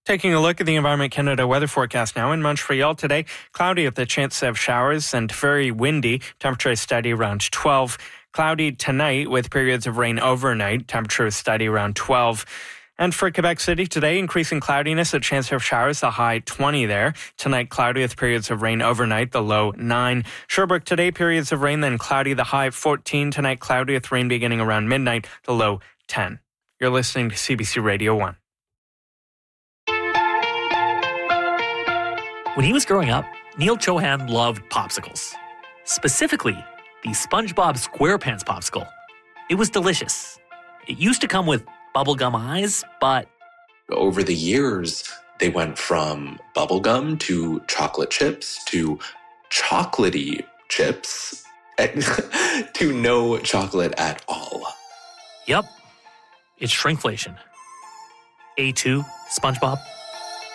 Taking a look at the Environment Canada weather forecast now. In Montreal today, cloudy with the chance of showers and very windy. Temperature is steady around 12. Cloudy tonight with periods of rain overnight. Temperature is steady around 12. And for Quebec City today, increasing cloudiness, a chance of showers, the high 20 there. Tonight, cloudy with periods of rain overnight, the low 9. Sherbrooke today, periods of rain, then cloudy, the high 14. Tonight, cloudy with rain beginning around midnight, the low 10. You're listening to CBC Radio 1. When he was growing up, Neil Chohan loved popsicles. Specifically, the SpongeBob SquarePants popsicle. It was delicious. It used to come with bubblegum eyes, but over the years, they went from bubblegum to chocolate chips to chocolatey chips to no chocolate at all. Yep, it's shrinkflation. A2, SpongeBob.